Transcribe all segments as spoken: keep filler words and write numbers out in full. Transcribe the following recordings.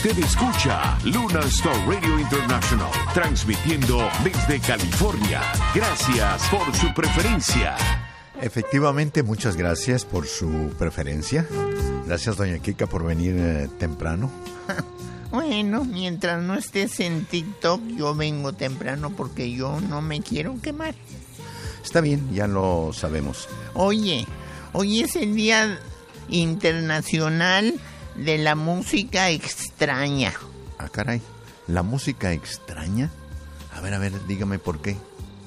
Usted escucha Luna Star Radio International, transmitiendo desde California. Gracias por su preferencia. Efectivamente, muchas gracias por su preferencia. Gracias, doña Kika, por venir eh, temprano. Bueno, mientras no estés en TikTok, yo vengo temprano porque yo no me quiero quemar. Está bien, ya lo sabemos. Oye, hoy es el Día Internacional de la Música Extraña. Ah, caray, ¿la música extraña? A ver, a ver, dígame por qué.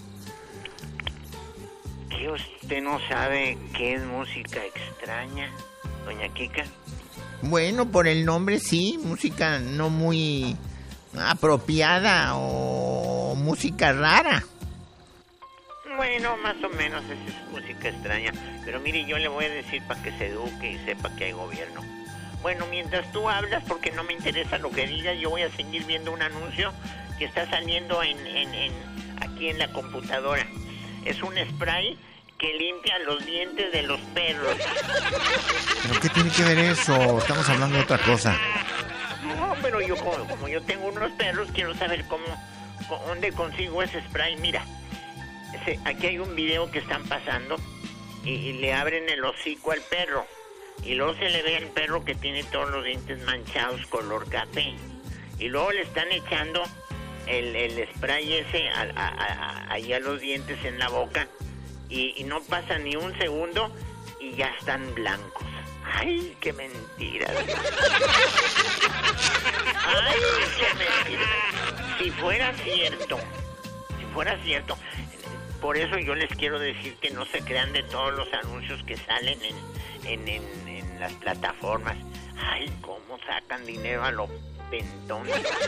¿Qué usted no sabe qué es música extraña, doña Kika? Bueno, por el nombre sí, música no muy apropiada o música rara. Bueno, más o menos esa es música extraña. Pero mire, yo le voy a decir para que se eduque y sepa que hay gobierno. Bueno, mientras tú hablas, porque no me interesa lo que digas, yo voy a seguir viendo un anuncio que está saliendo en, en, en aquí en la computadora. Es un spray que limpia los dientes de los perros. ¿Pero qué tiene que ver eso? Estamos hablando de otra cosa. No, pero yo como, como yo tengo unos perros, quiero saber cómo, dónde consigo ese spray. Mira, ese, aquí hay un video que están pasando y, y le abren el hocico al perro. Y luego se le ve al perro que tiene todos los dientes manchados color café. Y luego le están echando el, el spray ese a, a, a, ahí a los dientes en la boca. Y, y no pasa ni un segundo y ya están blancos. ¡Ay, qué mentira! ¡Ay, qué mentira! Si fuera cierto, si fuera cierto, por eso yo les quiero decir que no se crean de todos los anuncios que salen en, en, en, en las plataformas. ¡Ay, cómo sacan dinero a lo pentón!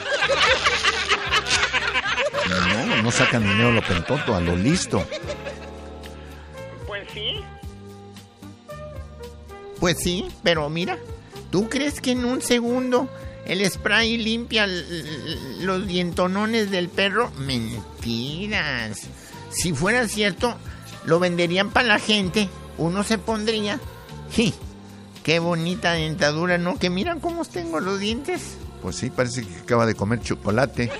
No, no sacan dinero a lo pentonto, a lo listo. Pues sí. Pues sí, pero mira, ¿tú crees que en un segundo el spray limpia l- l- los dientonones del perro? Mentiras. Si fuera cierto, lo venderían para la gente. Uno se pondría. ¡Sí! ¡Qué bonita dentadura! ¿No? Que miran cómo tengo los dientes. Pues sí, parece que acaba de comer chocolate.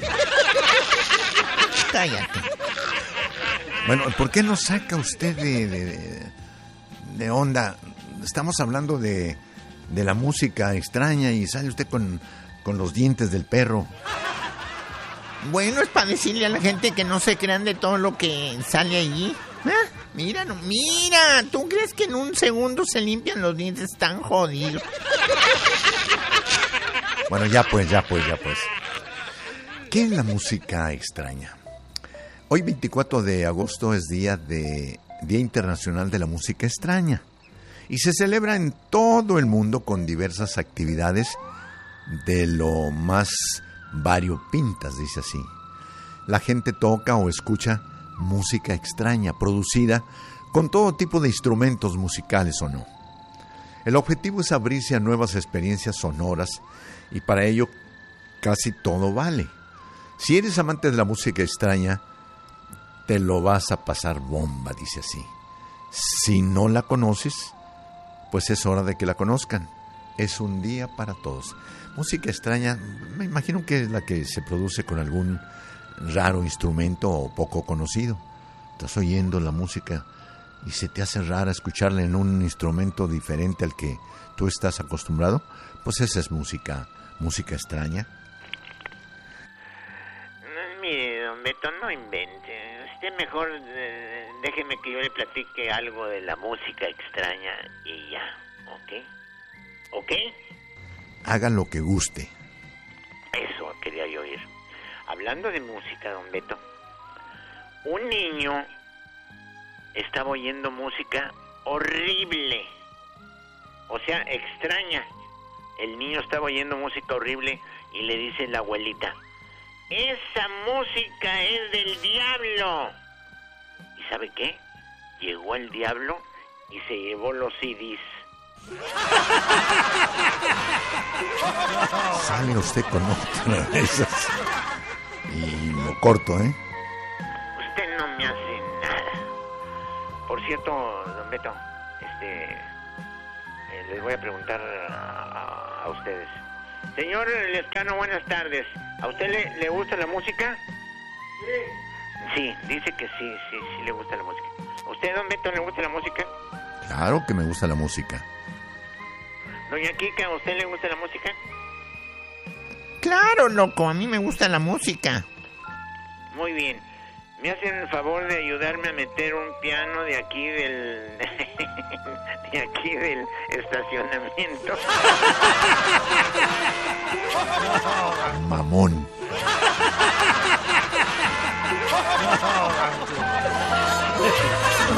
Cállate. Bueno, ¿por qué no saca usted de, de, de onda? Estamos hablando de, de la música extraña y sale usted con, con los dientes del perro. Bueno, es para decirle a la gente que no se crean de todo lo que sale allí. ¿Ah? Mira, no, mira, ¿tú crees que en un segundo se limpian los dientes tan jodidos? Bueno, ya pues, ya pues, ya pues. ¿Qué es la música extraña? Hoy veinticuatro de agosto es día de Día Internacional de la Música Extraña y se celebra en todo el mundo con diversas actividades de lo más variopintas, dice así. La gente toca o escucha música extraña producida con todo tipo de instrumentos musicales o no. El objetivo es abrirse a nuevas experiencias sonoras y para ello casi todo vale. Si eres amante de la música extraña, te lo vas a pasar bomba, dice así. Si no la conoces, pues es hora de que la conozcan. Es un día para todos. Música extraña, me imagino que es la que se produce con algún raro instrumento o poco conocido. Estás oyendo la música y se te hace rara escucharla en un instrumento diferente al que tú estás acostumbrado, pues esa es música, música extraña. Mire, don Beto, no invente. Usted mejor eh, déjeme que yo le platique algo de la música extraña y ya, ¿ok? ¿Ok? Haga lo que guste. Eso quería yo oír. Hablando de música, don Beto, un niño estaba oyendo música horrible, o sea, extraña. El niño estaba oyendo música horrible y le dice la abuelita: ¡esa música es del diablo! ¿Y sabe qué? Llegó el diablo y se llevó los C Ds. Sale usted con otra de esas. Y lo corto, ¿eh? Usted no me hace nada. Por cierto, don Beto, este, eh, les voy a preguntar a, a, a ustedes. Señor Lescano, buenas tardes. ¿A usted le, le gusta la música? Sí. Sí, dice que sí, sí, sí le gusta la música. ¿A usted, don Beto, le gusta la música? Claro que me gusta la música. Doña Kika, ¿a usted le gusta la música? Claro, loco, a mí me gusta la música. Muy bien. ¿Me hacen el favor de ayudarme a meter un piano de aquí del... de aquí del estacionamiento? Mamón.